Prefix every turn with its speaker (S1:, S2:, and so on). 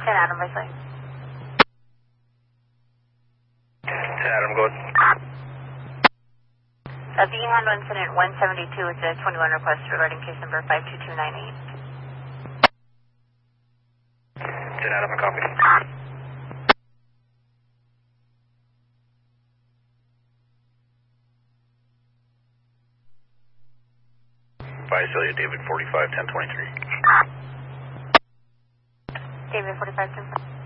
S1: Adam, Vice Lake.
S2: 10 Adam, go ahead.
S1: V handle incident 172 with the 21 request regarding case number 52298.
S2: 10 Adam, a copy. Visalia, David 45 1023.
S1: David 45 1023.